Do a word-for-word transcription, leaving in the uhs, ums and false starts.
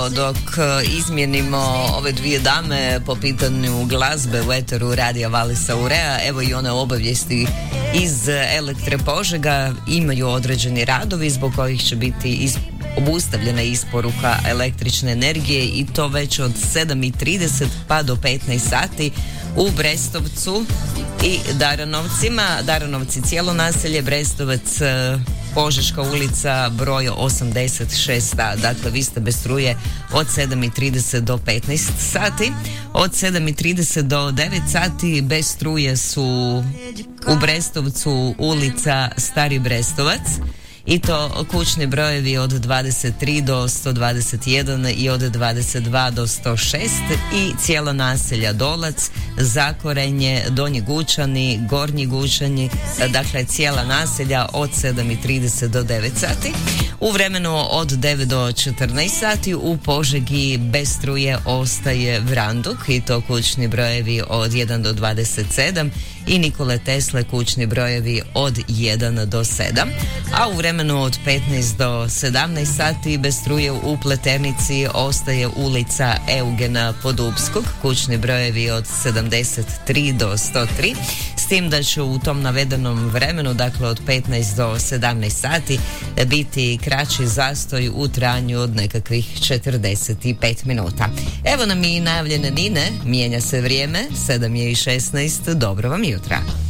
Dok izmijenimo ove dvije dame po pitanju glazbe u eteru radija Valisa Urea, evo i one obavijesti iz Elektre Požega. Imaju određeni radovi zbog kojih će biti iz, obustavljena isporuka električne energije i to već od sedam i trideset pa do petnaest sati u Brestovcu i Daranovcima. Daranovci cijelo naselje, Brestovac Požeška ulica broj osamdeset šest a. Dakle, vi ste bez struje od sedam i trideset do petnaest sati. Od sedam i trideset do devet sati bez struje su u Brestovcu ulica Stari Brestovac i to kućni brojevi od dvadeset tri do sto dvadeset jedan i od dvadeset dva do sto šest i cijela naselja Dolac, Zakorenje, Donji Gučani, Gornji Gučani, dakle cijela naselja od sedam i trideset do devet sati. U vremenu od devet do četrnaest sati u Požegi bez struje ostaje Vranduk i to kućni brojevi od jedan do dvadeset sedam i Nikole Tesle kućni brojevi od jedan do sedam, a u vremenu od petnaest do sedamnaest sati bez struje u Pleternici ostaje ulica Eugena Podupskog, kućni brojevi od sedamdeset tri do sto tri, s tim da će u tom navedenom vremenu, dakle od petnaest do sedamnaest sati, biti kraći zastoj u trajanju od nekakvih četrdeset pet minuta. Evo nam i najavljene Nine, mijenja se vrijeme, sedam je i šesnaest, dobro vam jutra.